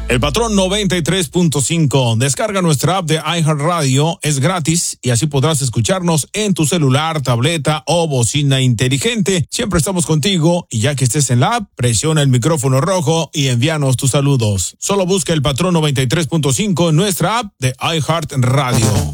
El patrón 93.5. Descarga nuestra app de iHeartRadio, es gratis y así podrás escucharnos en tu celular, tableta o bocina inteligente. Siempre estamos contigo y ya que estés en la app, presiona el micrófono rojo y envíanos tus saludos. Solo busca el patrón 93.5 en nuestra app de iHeartRadio.